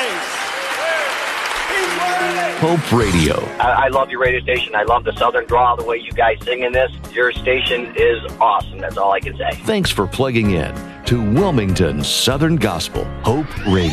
Hope Radio. I love your radio station. I love the Southern drawl, the way you guys sing in this. Your station is awesome. That's all I can say. Thanks for plugging in to Wilmington's Southern Gospel, Hope Radio.